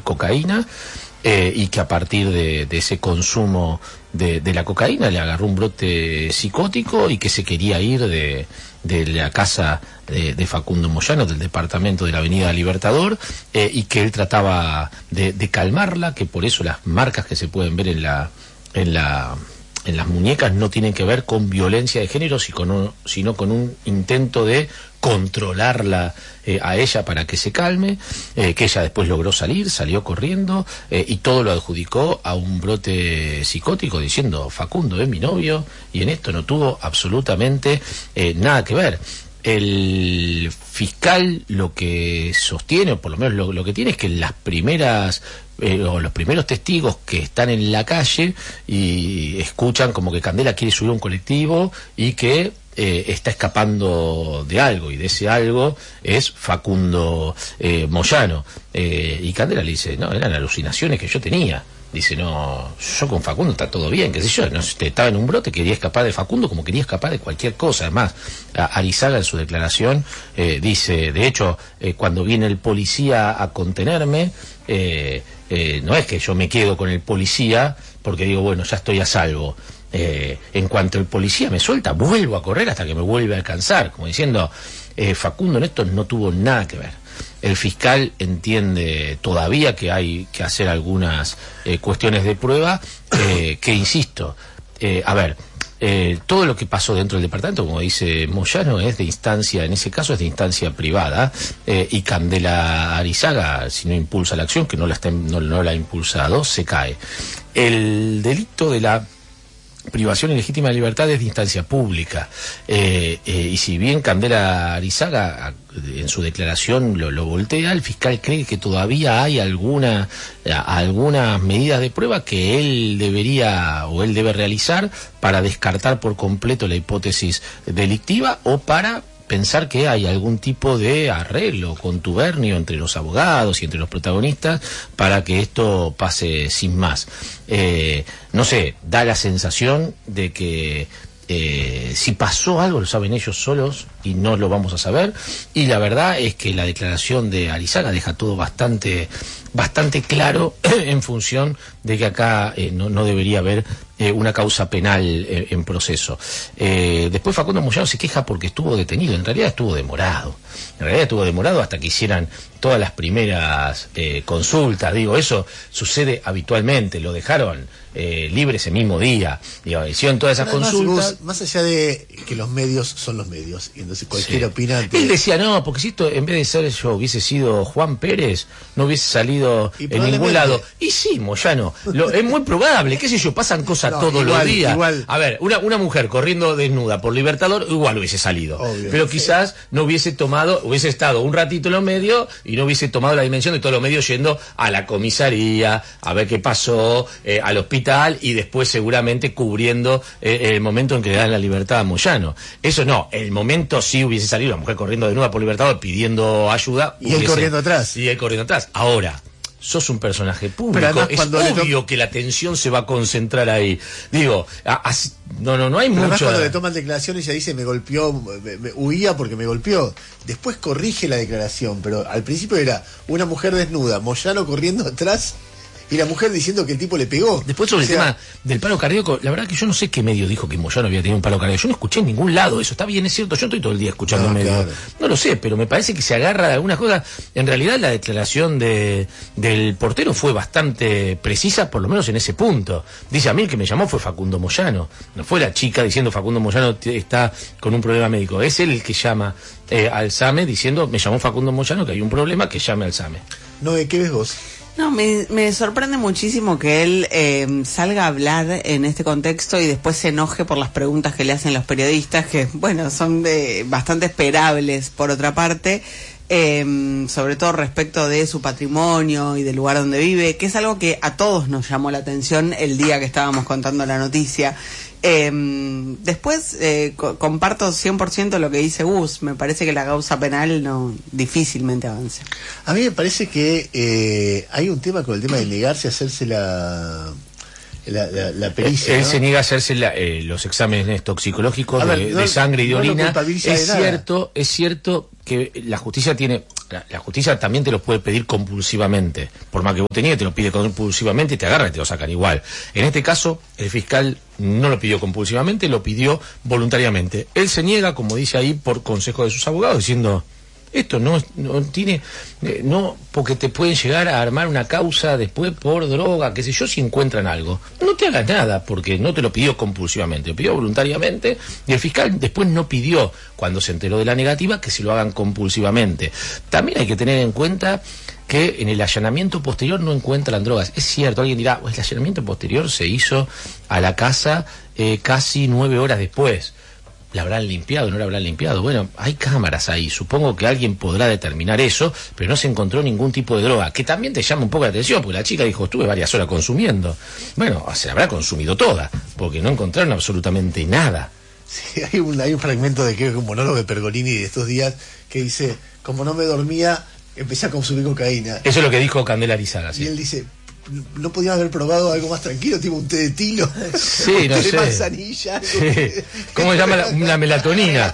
cocaína, y que a partir de ese consumo de la cocaína le agarró un brote psicótico y que se quería ir de la casa de Facundo Moyano, del departamento de la Avenida Libertador, y que él trataba de calmarla, que por eso las marcas que se pueden ver en las muñecas no tienen que ver con violencia de género, sino con un intento de controlarla a ella para que se calme, que ella después logró salió corriendo, y todo lo adjudicó a un brote psicótico diciendo: Facundo es mi novio y en esto no tuvo absolutamente nada que ver. El fiscal lo que sostiene, o por lo menos lo que tiene, es que las primeras o los primeros testigos que están en la calle y escuchan como que Candela quiere subir a un colectivo y que está escapando de algo, y de ese algo es Facundo Moyano, y Candela le dice: no, eran alucinaciones que yo tenía. Dice: no, yo con Facundo está todo bien, qué sé yo, no, estaba en un brote, quería escapar de Facundo como quería escapar de cualquier cosa. Además, Arizaga en su declaración dice, de hecho, cuando viene el policía a contenerme, no es que yo me quedo con el policía porque digo, bueno, ya estoy a salvo. En cuanto el policía me suelta, vuelvo a correr hasta que me vuelve a alcanzar, como diciendo, Facundo en esto no tuvo nada que ver. El fiscal entiende todavía que hay que hacer algunas cuestiones de prueba, que insisto, todo lo que pasó dentro del departamento, como dice Moyano, es de instancia, en ese caso es de instancia privada, y Candela Arizaga, si no impulsa la acción, que no la ha impulsado, se cae. El delito de la privación ilegítima de libertad es de instancia pública, y si bien Candela Arizaga en su declaración lo voltea, el fiscal cree que todavía hay algunas medidas de prueba que él debe realizar para descartar por completo la hipótesis delictiva, o para pensar que hay algún tipo de arreglo, contubernio entre los abogados y entre los protagonistas para que esto pase sin más. No sé, da la sensación de que si pasó algo lo saben ellos solos y no lo vamos a saber, y la verdad es que la declaración de Arizaga deja todo bastante claro en función de que acá no debería haber una causa penal en proceso. Después Facundo Moyano se queja porque estuvo detenido. En realidad estuvo demorado hasta que hicieran todas las primeras consultas. Digo, eso sucede habitualmente. Lo dejaron libre ese mismo día. Digo, hicieron todas esas consultas. Más allá de que los medios son los medios, y entonces cualquiera opina. Él decía, no, porque si esto en vez de ser yo hubiese sido Juan Pérez, no hubiese salido en ningún lado. Y sí, Moyano, es muy probable, qué sé yo, pasan cosas todos los días. Igual. A ver, una mujer corriendo desnuda por Libertador igual hubiese salido. Obvio, pero quizás no hubiese estado un ratito en los medios y no hubiese tomado la dimensión de todos los medios yendo a la comisaría, a ver qué pasó, al hospital, y después seguramente cubriendo el momento en que le dan la libertad a Moyano. Eso no, el momento sí hubiese salido la mujer corriendo desnuda por Libertador pidiendo ayuda. Y él corriendo atrás. Ahora, sos un personaje público, es obvio que la atención se va a concentrar ahí. Digo, no hay mucho. Además, cuando le toman declaraciones, ella dice: me golpeó, me huía porque me golpeó. Después corrige la declaración, pero al principio era una mujer desnuda, Moyano corriendo atrás y la mujer diciendo que el tipo le pegó. Después, sobre el tema del paro cardíaco, la verdad que yo no sé qué medio dijo que Moyano había tenido un paro cardíaco. Yo no escuché en ningún lado eso. Está bien, es cierto, yo estoy todo el día escuchando medios. Claro. No lo sé, pero me parece que se agarra de algunas cosas. En realidad, la declaración del portero fue bastante precisa, por lo menos en ese punto. Dice: a mí el que me llamó fue Facundo Moyano. No fue la chica diciendo Facundo Moyano está con un problema médico. Es él el que llama al SAME diciendo: me llamó Facundo Moyano, que hay un problema, que llame al SAME. Noé, ¿qué ves vos? No, me sorprende muchísimo que él salga a hablar en este contexto y después se enoje por las preguntas que le hacen los periodistas, que, bueno, son bastante esperables por otra parte, sobre todo respecto de su patrimonio y del lugar donde vive, que es algo que a todos nos llamó la atención el día que estábamos contando la noticia. Después comparto 100% lo que dice Gus. Me parece que la causa penal difícilmente avance. A mí me parece que hay un tema con el tema de negarse a hacerse la pericia. Él ¿no? se niega a hacerse los exámenes toxicológicos ver, de sangre y de orina. Es cierto que la justicia tiene... La justicia también te lo puede pedir compulsivamente. Por más que vos tenías, te lo pide compulsivamente y te agarra y te lo sacan igual. En este caso, el fiscal no lo pidió compulsivamente, lo pidió voluntariamente. Él se niega, como dice ahí, por consejo de sus abogados, diciendo... Esto no tiene, no, porque te pueden llegar a armar una causa después por droga, qué sé yo, si encuentran algo. No te hagas nada, porque no te lo pidió compulsivamente, lo pidió voluntariamente, y el fiscal después no pidió, cuando se enteró de la negativa, que se lo hagan compulsivamente. También hay que tener en cuenta que en el allanamiento posterior no encuentran drogas. Es cierto, alguien dirá, el allanamiento posterior se hizo a la casa casi 9 horas después. ¿La habrán limpiado? ¿No la habrán limpiado? Bueno, hay cámaras ahí, supongo que alguien podrá determinar eso, pero no se encontró ningún tipo de droga, que también te llama un poco la atención, porque la chica dijo, estuve varias horas consumiendo. Bueno, se la habrá consumido toda, porque no encontraron absolutamente nada. Sí, hay un fragmento de que un monólogo de Pergolini de estos días que dice, como no me dormía, empecé a consumir cocaína. Eso es lo que dijo Candela Arizaga, sí. Y él dice... ¿No podían haber probado algo más tranquilo, tipo un té de tilo? Sí, un no té sé. de manzanilla. Sí. ¿Cómo se llama la melatonina?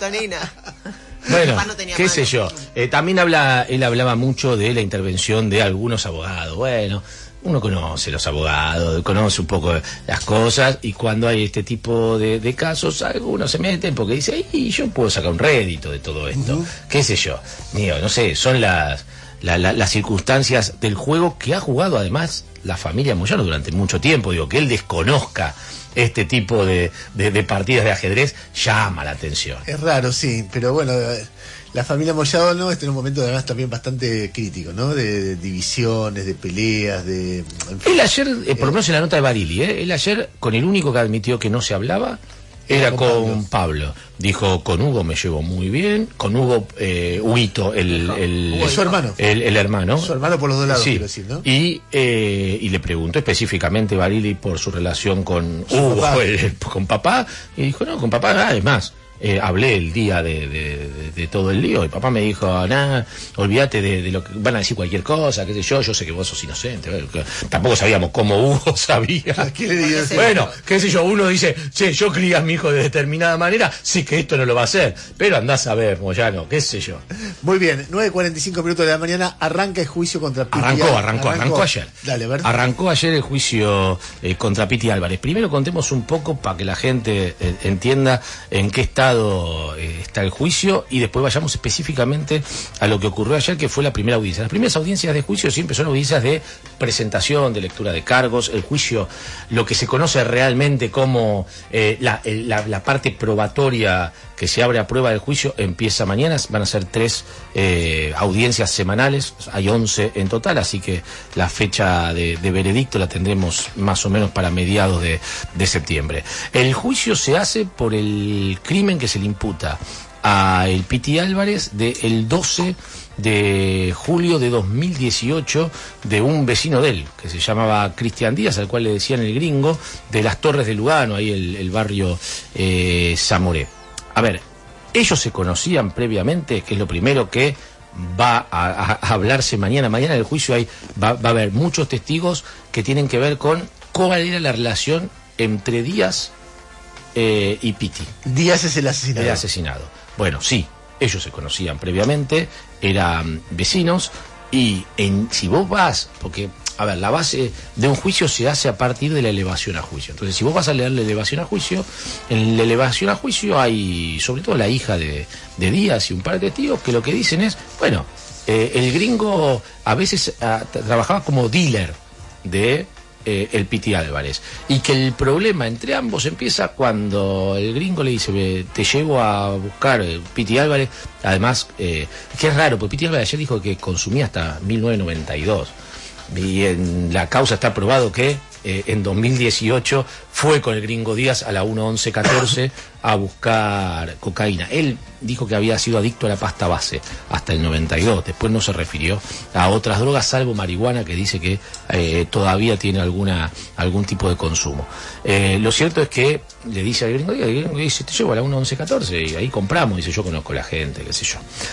Bueno, qué sé yo. También él hablaba mucho de la intervención de algunos abogados. Bueno, uno conoce los abogados, conoce un poco las cosas, y cuando hay este tipo de casos, algunos se meten porque dice, y yo puedo sacar un rédito de todo esto. Qué sé yo. Digo, no sé, son las circunstancias del juego que ha jugado además la familia Moyano durante mucho tiempo. Digo, que él desconozca este tipo de partidas de ajedrez llama la atención. Es raro, sí, pero bueno, la familia Moyano está en un momento además también bastante crítico, ¿no? De divisiones, de peleas, de... En fin. Él ayer, por lo menos en la nota de Barili, él ayer con el único que admitió que no se hablaba era con Pablo. Dijo, con Hugo me llevo muy bien, con Hugo Huito, Hugo es su hermano. El hermano. Su hermano por los dos lados, sí. quiero decir, ¿no? Y le preguntó específicamente Barili por su relación con Hugo, con papá, y dijo, no, con papá, es más. Hablé el día de todo el lío y papá me dijo, nada, olvídate de lo que van a decir cualquier cosa, qué sé yo sé que vos sos inocente. Tampoco sabíamos cómo Hugo sabía. ¿Qué le digo? Bueno, qué sé yo, uno dice, che, yo crié a mi hijo de determinada manera, sé que esto no lo va a hacer, pero andás a ver, Moyano, qué sé yo. Muy bien, 9:45 de la mañana, arranca el juicio contra Piti. Arrancó ayer. Dale, a ver. Arrancó ayer el juicio contra Piti Álvarez. Primero contemos un poco para que la gente entienda en qué está el juicio, y después vayamos específicamente a lo que ocurrió ayer, que fue la primera audiencia. Las primeras audiencias de juicio siempre son audiencias de presentación, de lectura de cargos. El juicio, lo que se conoce realmente como la parte probatoria que se abre a prueba del juicio, empieza mañana. Van a ser 3 audiencias semanales, hay 11 en total, así que la fecha de veredicto la tendremos más o menos para mediados de septiembre. El juicio se hace por el crimen que se le imputa a el Piti Álvarez del 12 de julio de 2018 de un vecino de él, que se llamaba Cristian Díaz, al cual le decían el gringo, de las Torres de Lugano, ahí el barrio Zamoré. A ver, ellos se conocían previamente, que es lo primero que va a hablarse mañana. Mañana en el juicio va a haber muchos testigos que tienen que ver con cuál era la relación entre Díaz y Piti. Díaz es el asesinado. El asesinado. Bueno, sí, ellos se conocían previamente, eran vecinos, y si vos vas, porque, a ver, la base de un juicio se hace a partir de la elevación a juicio. Entonces, si vos vas a leer la elevación a juicio, en la elevación a juicio hay, sobre todo la hija de Díaz y un par de testigos, que lo que dicen es, bueno, el gringo a veces trabajaba como dealer de el Piti Álvarez, y que el problema entre ambos empieza cuando el gringo le dice, te llevo a buscar Piti Álvarez. Además, que es raro, porque Piti Álvarez ayer dijo que consumía hasta 1992, y en la causa está probado que en 2018 fue con el gringo Díaz a la 11114 a buscar cocaína. Él dijo que había sido adicto a la pasta base hasta el 92, después no se refirió a otras drogas salvo marihuana, que dice que todavía tiene algún tipo de consumo. Lo cierto es que le dice al gringo Díaz, el gringo dice, te llevo a la 11114 y ahí compramos, dice, yo conozco a la gente, qué sé yo.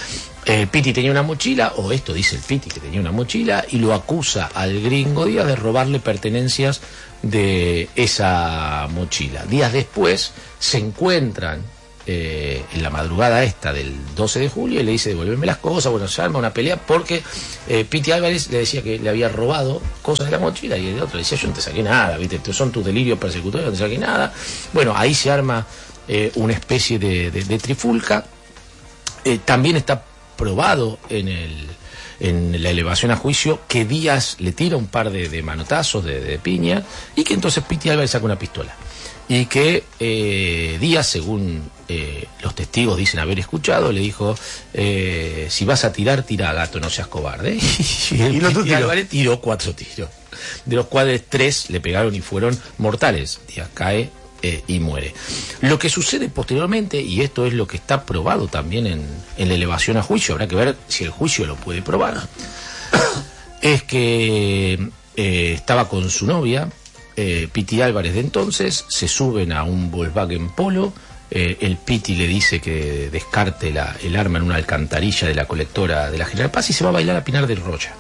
El Piti tenía una mochila, o esto dice el Piti que tenía una mochila, y lo acusa al gringo Díaz de robarle pertenencias de esa mochila. Días después se encuentran en la madrugada esta del 12 de julio y le dice devolverme las cosas. Bueno, se arma una pelea porque Piti Álvarez le decía que le había robado cosas de la mochila y el otro le decía yo no te saqué nada, ¿viste? Son tus delirios persecutorios, no te saqué nada. Bueno, ahí se arma una especie de trifulca. También está probado en la elevación a juicio que Díaz le tira un par de manotazos de piña y que entonces Piti Álvarez saca una pistola y que Díaz, según los testigos dicen haber escuchado, le dijo si vas a tirar, tira, gato, no seas cobarde. Y Piti Álvarez tiró 4 tiros, de los cuales 3 le pegaron y fueron mortales. Díaz cae y muere. Lo que sucede posteriormente, y esto es lo que está probado también en la elevación a juicio, habrá que ver si el juicio lo puede probar, es que estaba con su novia, Piti Álvarez de entonces, se suben a un Volkswagen Polo, el Piti le dice que descarte el arma en una alcantarilla de la colectora de la General Paz y se va a bailar a Pinar del Rocha.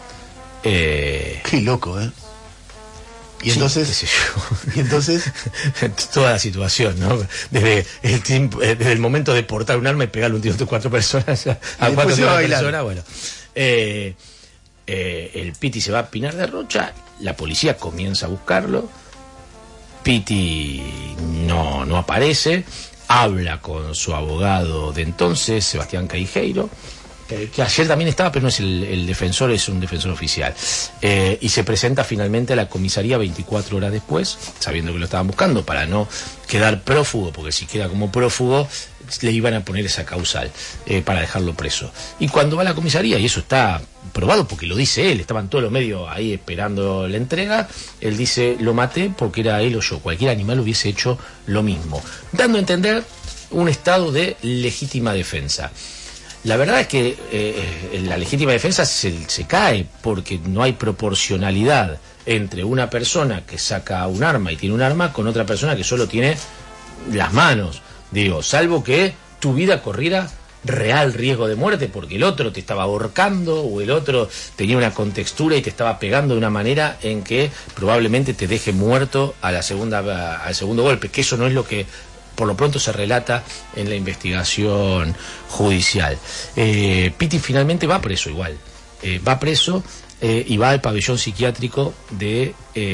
Qué loco, ¿eh? Y entonces, sí, y entonces toda la situación, ¿no? Desde el momento de portar un arma y pegarle un tiro a 4 personas a 4 personas, bueno. El Piti se va a Pinar de Rocha, la policía comienza a buscarlo, Piti no aparece, habla con su abogado de entonces, Sebastián Caijeiro, que ayer también estaba, pero no es el defensor, es un defensor oficial, y se presenta finalmente a la comisaría 24 horas después, sabiendo que lo estaban buscando, para no quedar prófugo, porque si queda como prófugo le iban a poner esa causal para dejarlo preso. Y cuando va a la comisaría, y eso está probado porque lo dice él, estaban todos los medios ahí esperando la entrega, él dice, lo maté porque era él o yo, cualquier animal hubiese hecho lo mismo, dando a entender un estado de legítima defensa. La verdad es que la legítima defensa se cae porque no hay proporcionalidad entre una persona que saca un arma y tiene un arma con otra persona que solo tiene las manos. Digo, salvo que tu vida corriera real riesgo de muerte porque el otro te estaba ahorcando o el otro tenía una contextura y te estaba pegando de una manera en que probablemente te deje muerto al segundo golpe, que eso no es lo que por lo pronto se relata en la investigación judicial. Piti finalmente va preso igual, va preso y va al pabellón psiquiátrico de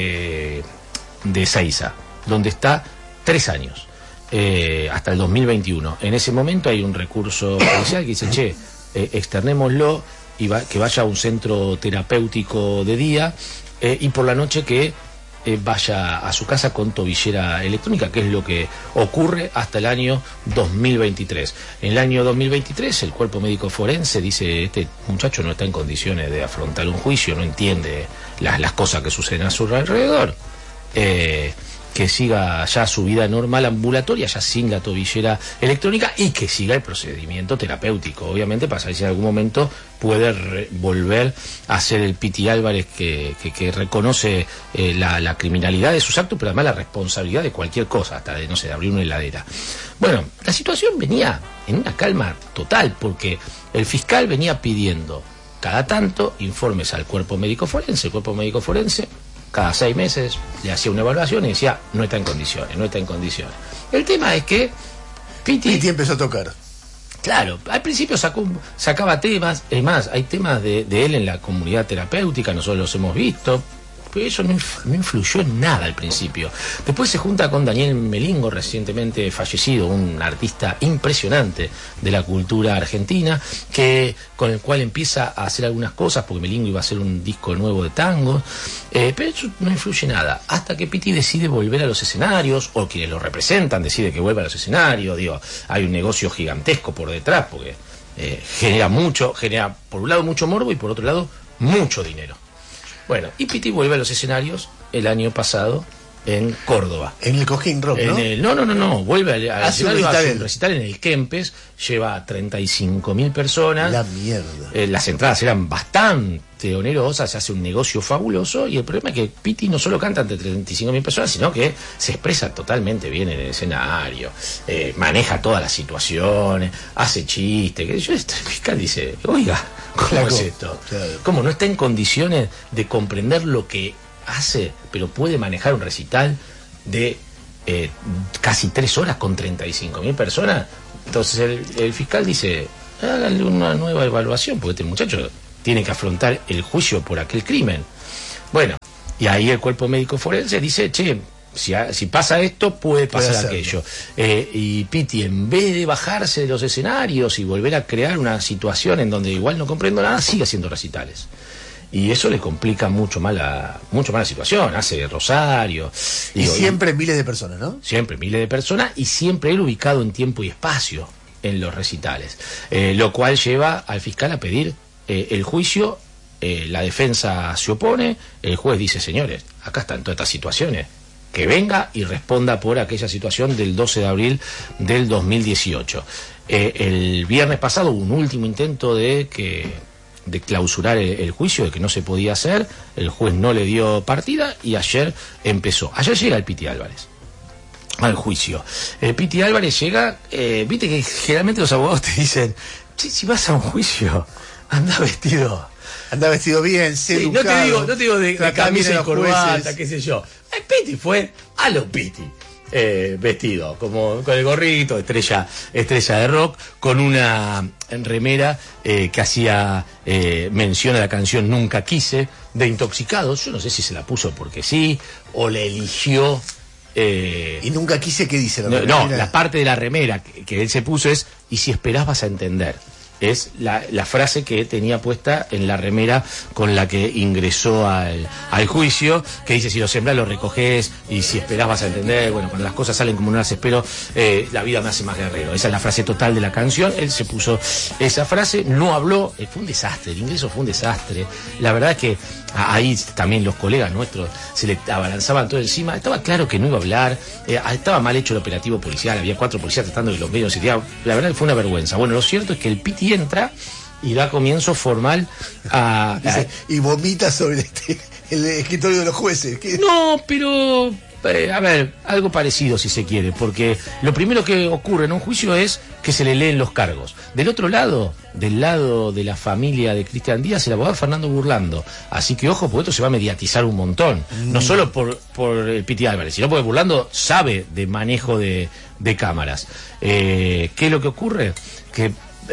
Ezeiza, donde está 3 años, hasta el 2021. En ese momento hay un recurso judicial que dice, externémoslo y que vaya a un centro terapéutico de día y por la noche que vaya a su casa con tobillera electrónica, que es lo que ocurre hasta el año 2023. En el año 2023 el cuerpo médico forense dice, este muchacho no está en condiciones de afrontar un juicio, no entiende las cosas que suceden a su alrededor, que siga ya su vida normal ambulatoria, ya sin la tobillera electrónica, y que siga el procedimiento terapéutico, obviamente, para saber si en algún momento puede volver a ser el Piti Álvarez que reconoce la criminalidad de sus actos, pero además la responsabilidad de cualquier cosa, hasta de, no sé, de abrir una heladera. Bueno, la situación venía en una calma total, porque el fiscal venía pidiendo cada tanto informes al cuerpo médico forense. El cuerpo médico forense cada 6 meses le hacía una evaluación y decía, no está en condiciones, no está en condiciones. El tema es que Piti empezó a tocar. Claro, al principio sacaba temas, es más, hay temas de él en la comunidad terapéutica, nosotros los hemos visto, pero eso no influyó en nada al principio. Después se junta con Daniel Melingo, recientemente fallecido, un artista impresionante de la cultura argentina, con el cual empieza a hacer algunas cosas, porque Melingo iba a hacer un disco nuevo de tango, pero eso no influye nada, hasta que Piti decide volver a los escenarios, o quienes lo representan deciden que vuelva a los escenarios. Digo, hay un negocio gigantesco por detrás, porque genera por un lado mucho morbo y por otro lado mucho dinero. Bueno, y Piti vuelve a los escenarios el año pasado en Córdoba. En el Cosquín Rock, ¿no? No, vuelve al Hace un escenario, hace recital. un recital en el Kempes, lleva a 35.000 personas. La mierda. Las entradas eran bastante onerosas, se hace un negocio fabuloso, y el problema es que Pitti no solo canta ante 35.000 personas, sino que se expresa totalmente bien en el escenario, maneja todas las situaciones, hace chistes. El fiscal dice, oiga, ¿cómo Claro, es esto? claro. ¿Cómo no está en condiciones de comprender lo que hace, pero puede manejar un recital de casi 3 horas con 35.000 personas? Entonces el fiscal dice, háganle una nueva evaluación, porque este muchacho tiene que afrontar el juicio por aquel crimen. Bueno, y ahí el cuerpo médico forense dice, che, si pasa esto, puede pasar aquello. Y Pitti, en vez de bajarse de los escenarios y volver a crear una situación en donde igual no comprendo nada, sigue haciendo recitales. Y eso le complica mucho más la situación. Hace Rosario. Y siempre miles de personas, ¿no? Siempre miles de personas, y siempre él ubicado en tiempo y espacio en los recitales. Lo cual lleva al fiscal a pedir el juicio. La defensa se opone. El juez dice, señores, acá están todas estas situaciones, que venga y responda por aquella situación del 12 de abril del 2018. El viernes pasado hubo un último intento de clausurar el juicio, de que no se podía hacer. El juez no le dio partida y ayer empezó. Ayer llega el Piti Álvarez al juicio. El Piti Álvarez llega, viste que generalmente los abogados te dicen, che, si vas a un juicio, anda vestido bien, sé Sí, educado, no te digo de camisa y corbata, jueces. qué sé yo. El Piti fue a lo Piti. Vestido, como con el gorrito, estrella de rock, con una remera que hacía mención a la canción Nunca Quise, de Intoxicados. Yo no sé si se la puso porque sí, o la eligió. Y Nunca Quise, ¿qué dice la No, la parte de la remera que él se puso es, y si esperás vas a entender. Es la frase que tenía puesta en la remera con la que ingresó al juicio, que dice, si lo sembrás lo recogés, y si esperás vas a entender. Bueno, cuando las cosas salen como no las espero, la vida me hace más guerrero. Esa es la frase total de la canción. Él se puso esa frase, no habló, fue un desastre, el ingreso fue un desastre. La verdad es que ahí también los colegas nuestros se le abalanzaban todo encima. Estaba claro que no iba a hablar, estaba mal hecho el operativo policial, había 4 policías tratando de que los medios se tiraban. La verdad que fue una vergüenza. Bueno, lo cierto es que el Piti entra y da comienzo formal y vomita sobre el escritorio de los jueces. ¿Qué? No, pero a ver, algo parecido si se quiere, porque lo primero que ocurre en un juicio es que se le leen los cargos. Del otro lado, del lado de la familia de Cristian Díaz, el abogado Fernando Burlando. Así que ojo, porque esto se va a mediatizar un montón. No solo por el Piti Álvarez, sino porque Burlando sabe de manejo de cámaras. ¿Qué es lo que ocurre? Que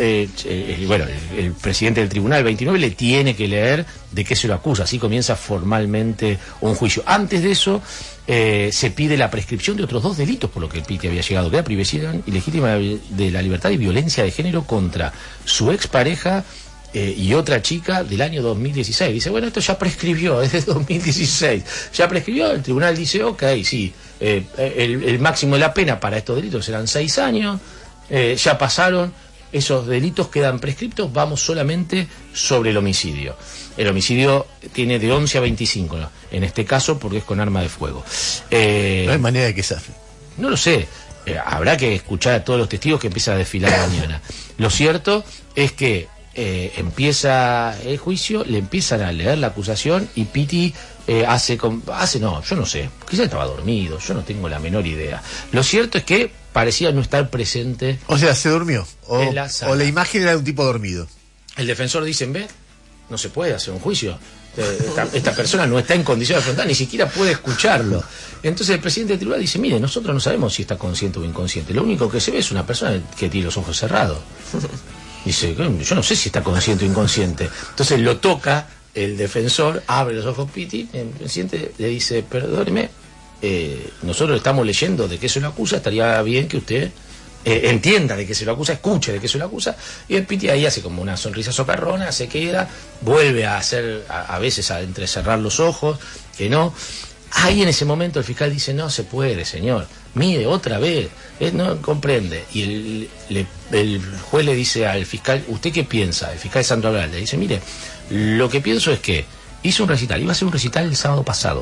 el presidente del tribunal 29 le tiene que leer de qué se lo acusa. Así comienza formalmente un juicio. Antes de eso se pide la prescripción de otros 2 delitos por lo que el Piti había llegado, que era privación ilegítima de la libertad y violencia de género contra su expareja y otra chica del año 2016. Dice, bueno, esto ya prescribió, es de 2016, ya prescribió. El tribunal dice, ok, sí, el máximo de la pena para estos delitos serán 6 años, ya pasaron. Esos delitos quedan prescriptos, vamos solamente sobre el homicidio. El homicidio tiene de 11 a 25, ¿no? En este caso porque es con arma de fuego. No hay manera de que zafe. No lo sé, habrá que escuchar a todos los testigos que empiezan a desfilar mañana. Lo cierto es que empieza el juicio, le empiezan a leer la acusación y Piti no, yo no sé, quizás estaba dormido, yo no tengo la menor idea. Lo cierto es que parecía no estar presente. O sea, se durmió. En la sala. O la imagen era de un tipo dormido. El defensor dice, ve, no se puede hacer un juicio. Esta persona no está en condición de afrontar, ni siquiera puede escucharlo. Entonces el presidente del tribunal dice, mire, nosotros no sabemos si está consciente o inconsciente. Lo único que se ve es una persona que tiene los ojos cerrados. Dice, yo no sé si está consciente o inconsciente. Entonces lo toca el defensor, abre los ojos Piti, el presidente le dice, perdóneme, nosotros estamos leyendo de qué se lo acusa, estaría bien que usted entienda de qué se lo acusa, escuche de qué se lo acusa. Y el Piti ahí hace como una sonrisa socarrona, se queda, vuelve a hacer, a veces a entrecerrar los ojos, que no. Ahí en ese momento el fiscal dice, no se puede, señor, mire otra vez, no comprende. Y el juez le dice al fiscal, ¿usted qué piensa? El fiscal Sandro Abral le dice, mire, lo que pienso es que hizo un recital, iba a ser un recital el sábado pasado,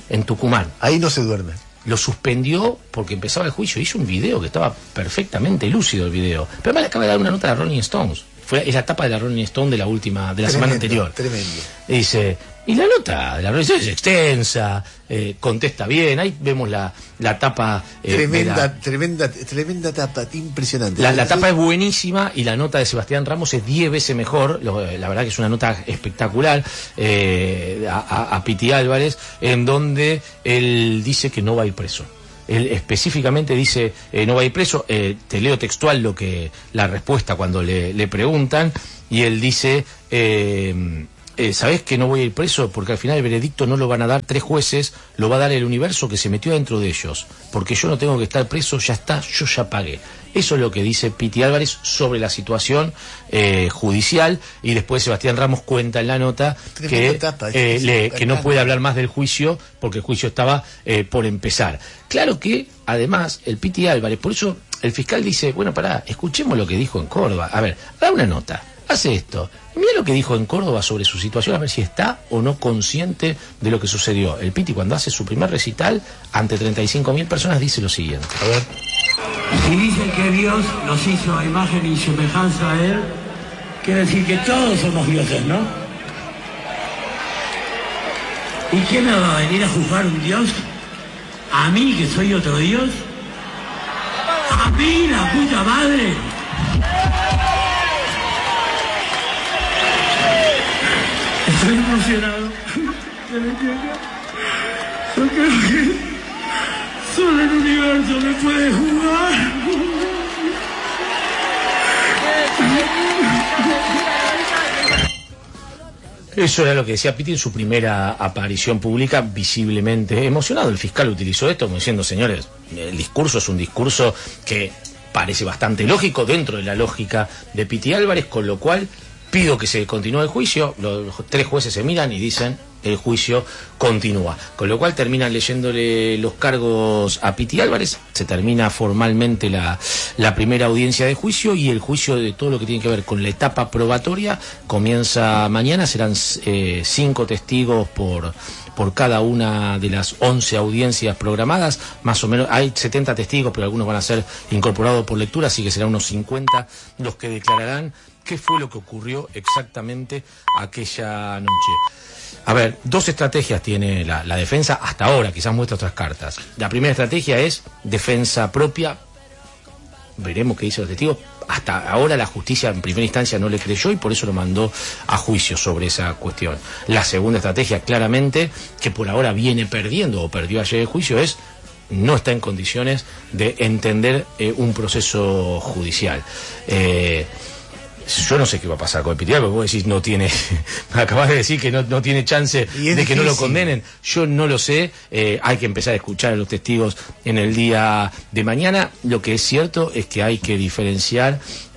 en Tucumán. Ahí no se duerme. Lo suspendió porque empezaba el juicio. Hizo un video que estaba perfectamente lúcido el video. Pero además le acaba de dar una nota a Rolling Stones. Es la tapa de la Rolling Stone de la semana anterior. Tremendo. Y dice, y la nota de la Rolling Stone es extensa, contesta bien. Ahí vemos la tapa. Tremenda tapa, impresionante. La tapa es buenísima y la nota de Sebastián Ramos es 10 veces mejor. La verdad que es una nota espectacular a Piti Álvarez, en donde él dice que no va a ir preso. Él específicamente dice no va a ir preso. Te leo textual la respuesta cuando le preguntan, y él dice ¿sabés que no voy a ir preso? Porque al final el veredicto no lo van a dar 3 jueces, lo va a dar el universo que se metió dentro de ellos, porque yo no tengo que estar preso, ya está, yo ya pagué. Eso es lo que dice Piti Álvarez sobre la situación judicial, y después Sebastián Ramos cuenta en la nota que no puede hablar más del juicio porque el juicio estaba por empezar. Claro que, además, el Piti Álvarez, por eso el fiscal dice, bueno, pará, escuchemos lo que dijo en Córdoba. A ver, da una nota, hace esto. Mira lo que dijo en Córdoba sobre su situación, a ver si está o no consciente de lo que sucedió. El Piti, cuando hace su primer recital ante 35.000 personas, dice lo siguiente. A ver. Si dicen que Dios nos hizo a imagen y semejanza a Él, quiere decir que todos somos dioses, ¿no? ¿Y quién me va a venir a juzgar un Dios? ¿A mí, que soy otro Dios? ¿A mí, la puta madre? Estoy emocionado. Yo creo que solo el universo me puede jugar. Eso era lo que decía Piti en su primera aparición pública, visiblemente emocionado. El fiscal utilizó esto como diciendo, señores, el discurso es un discurso que parece bastante lógico dentro de la lógica de Piti Álvarez, con lo cual pido que se continúe el juicio. Los 3 jueces se miran y dicen, el juicio continúa. Con lo cual terminan leyéndole los cargos a Piti Álvarez, se termina formalmente la primera audiencia de juicio, y el juicio de todo lo que tiene que ver con la etapa probatoria comienza mañana. Serán 5 testigos por cada una de las 11 audiencias programadas, más o menos. Hay 70 testigos, pero algunos van a ser incorporados por lectura, así que serán unos 50 los que declararán qué fue lo que ocurrió exactamente aquella noche. A ver, 2 estrategias tiene la defensa hasta ahora, quizás muestra otras cartas. La primera estrategia es defensa propia. Veremos qué dicen los testigos. Hasta ahora la justicia en primera instancia no le creyó y por eso lo mandó a juicio sobre esa cuestión. La segunda estrategia, claramente, que por ahora viene perdiendo o perdió ayer el juicio, es no está en condiciones de entender un proceso judicial. Yo no sé qué va a pasar con el Piti Álvarez, porque vos decís no tiene, acabas de decir que no tiene chance de que no lo condenen. Yo no lo sé, hay que empezar a escuchar a los testigos en el día de mañana. Lo que es cierto es que hay que diferenciar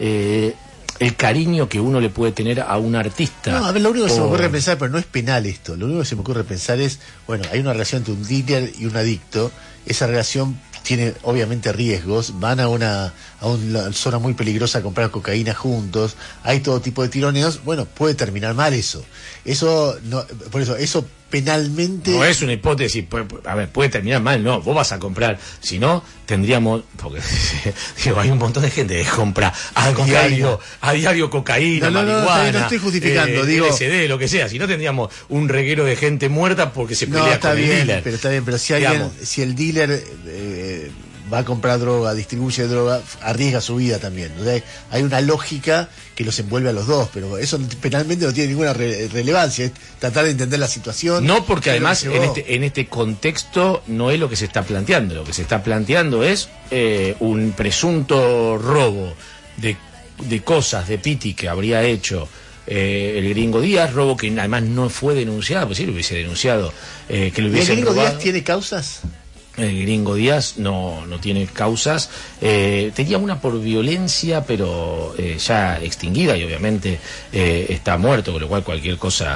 el cariño que uno le puede tener a un artista. No, a ver, lo único que se me ocurre pensar, pero no es penal esto, lo único que se me ocurre pensar es, bueno, hay una relación entre un dealer y un adicto, esa relación tiene obviamente riesgos, van a una zona muy peligrosa a comprar cocaína juntos, hay todo tipo de tironeos, bueno, puede terminar mal eso no, por eso penalmente no es una hipótesis, puede terminar mal, no, vos vas a comprar, si no tendríamos, porque digo, hay un montón de gente que compra a diario cocaína, marihuana, no estoy justificando, digo LSD, lo que sea, si no tendríamos un reguero de gente muerta porque se pelea con el dealer. Está bien, pero si el dealer va a comprar droga, distribuye droga, arriesga su vida también. O sea, hay una lógica que los envuelve a los dos, pero eso penalmente no tiene ninguna relevancia, es tratar de entender la situación. No, porque además en este contexto no es lo que se está planteando. Lo que se está planteando es un presunto robo de cosas de Piti que habría hecho el Gringo Díaz, robo que además no fue denunciado, pues si lo hubiese denunciado, que lo hubiese ¿El Gringo robado. Díaz tiene causas? El Gringo Díaz no tiene causas. Tenía una por violencia, pero ya extinguida, y obviamente está muerto, con lo cual cualquier cosa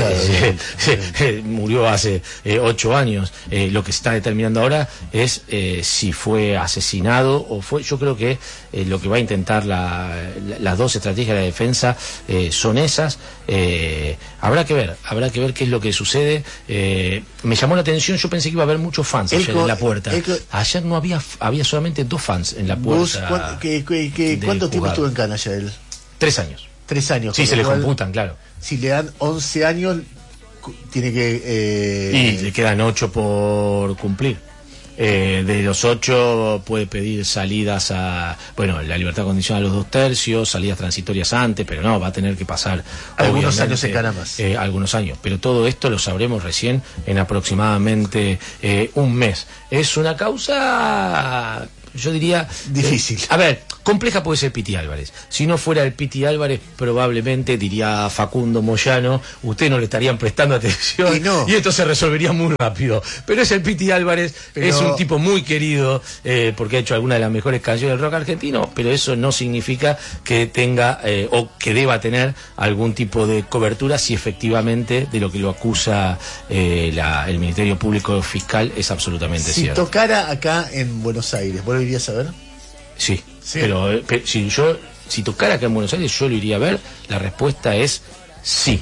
murió hace 8 años. Lo que se está determinando ahora es si fue asesinado o fue. Yo creo que lo que va a intentar las dos estrategias de la defensa son esas. Habrá que ver qué es lo que sucede. Me llamó la atención, yo pensé que iba a haber muchos fans ayer en la puerta. Ayer no había solamente 2 fans en la puerta. ¿Cuánto tiempo estuvo en Cana ya él? 3 años. 3 años. Sí, se le computan, claro. Si le dan 11 años, tiene que... Y le quedan 8 por cumplir. De los 8 puede pedir salidas la libertad condicional a los 2/3, salidas transitorias antes, pero no, va a tener que pasar algunos años en Cana más. Algunos años, pero todo esto lo sabremos recién en aproximadamente un mes. Es una causa, yo diría... difícil. A ver, compleja puede ser Piti Álvarez. Si no fuera el Piti Álvarez, probablemente diría Facundo Moyano, ustedes no le estarían prestando atención y esto se resolvería muy rápido. Pero es el Piti Álvarez, es un tipo muy querido, porque ha hecho algunas de las mejores canciones del rock argentino, pero eso no significa que tenga o que deba tener algún tipo de cobertura si efectivamente de lo que lo acusa el Ministerio Público Fiscal es absolutamente cierto. Si tocara acá en Buenos Aires, ¿vos lo irías a ver? Sí. Pero si tocara acá en Buenos Aires, yo lo iría a ver. La respuesta es sí.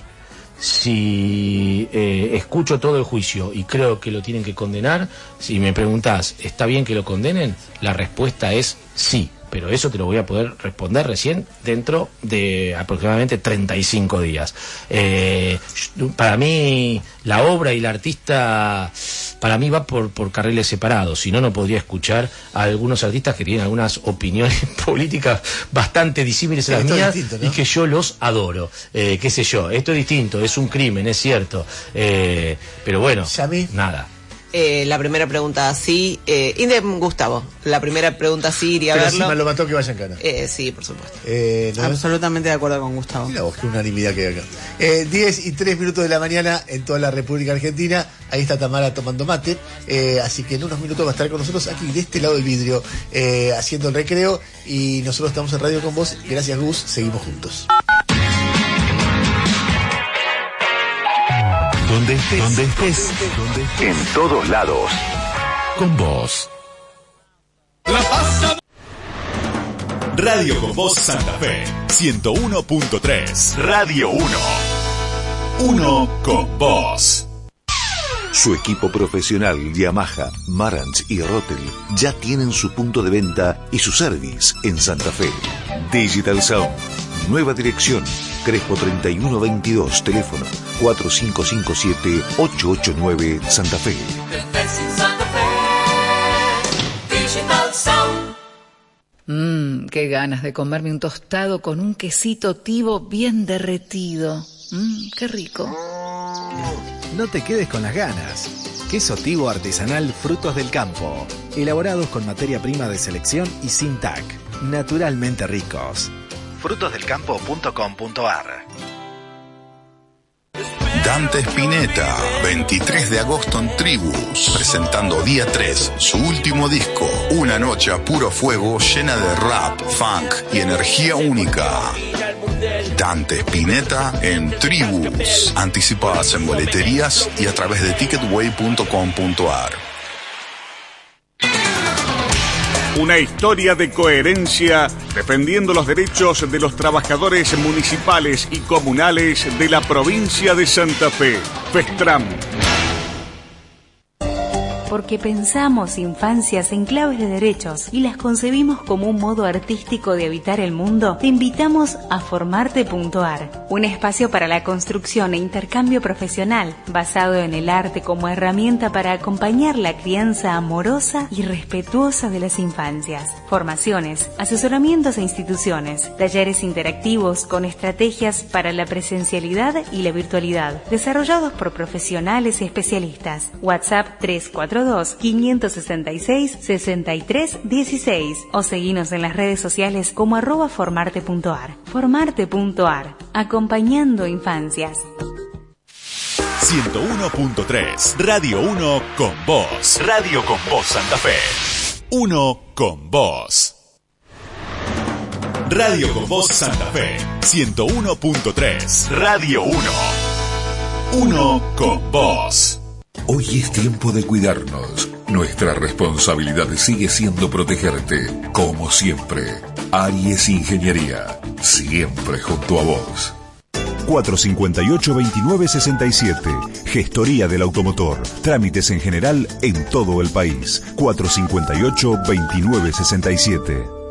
Si escucho todo el juicio y creo que lo tienen que condenar, si me preguntás, ¿está bien que lo condenen? La respuesta es sí. Pero eso te lo voy a poder responder recién dentro de aproximadamente 35 días. Para mí, la obra y la artista, para mí va por carriles separados. Si no, no podría escuchar a algunos artistas que tienen algunas opiniones políticas bastante disímiles a las mías, ¿no? Y que yo los adoro. Qué sé yo, esto es distinto, es un crimen, es cierto. Pero bueno, nada. La primera pregunta sí, Gustavo, la primera pregunta sí iría a verlo. Pero si me lo mató, que vaya en Cana. Sí, por supuesto. ¿No? Absolutamente de acuerdo con Gustavo. Mira vos, qué unanimidad que hay acá. 10:03 de la mañana en toda la República Argentina. Ahí está Tamara tomando mate. Así que en unos minutos va a estar con nosotros aquí de este lado del vidrio, haciendo el recreo. Y nosotros estamos en radio con vos. Gracias, Gus. Seguimos juntos. Donde estés, en todos lados, con vos. Radio con Voz Santa Fe, 101.3. Radio 1. Uno con vos. Su equipo profesional Yamaha, Marantz y Rotel ya tienen su punto de venta y su service en Santa Fe. Digital Sound, nueva dirección, Crespo 3122, teléfono 4557-889 Santa Fe. Qué ganas de comerme un tostado con un quesito tibo bien derretido. Qué rico. No te quedes con las ganas. Queso tibo artesanal Frutos del Campo, elaborados con materia prima de selección y sin TAC, naturalmente ricos. frutosdelcampo.com.ar. Dante Spinetta, 23 de agosto en Tribus, presentando día 3, su último disco, una noche a puro fuego llena de rap, funk y energía única. Dante Spinetta en Tribus, anticipadas en boleterías y a través de ticketway.com.ar. Una historia de coherencia defendiendo los derechos de los trabajadores municipales y comunales de la provincia de Santa Fe. FESTRAM. Porque pensamos infancias en claves de derechos y las concebimos como un modo artístico de habitar el mundo, te invitamos a Formarte.ar, un espacio para la construcción e intercambio profesional basado en el arte como herramienta para acompañar la crianza amorosa y respetuosa de las infancias. Formaciones, asesoramientos a instituciones, talleres interactivos con estrategias para la presencialidad y la virtualidad, desarrollados por profesionales y especialistas. WhatsApp 342-566-6316 o seguinos en las redes sociales como @formarte.ar. Formarte.ar, acompañando infancias. 101.3. Radio 1 con vos. Radio con vos Santa Fe. 1 con vos. Radio con vos Santa Fe. 101.3. Radio 1. 1 con vos. Hoy es tiempo de cuidarnos. Nuestra responsabilidad sigue siendo protegerte. Como siempre, Aries Ingeniería. Siempre junto a vos. 458-2967. Gestoría del automotor. Trámites en general en todo el país. 458-2967.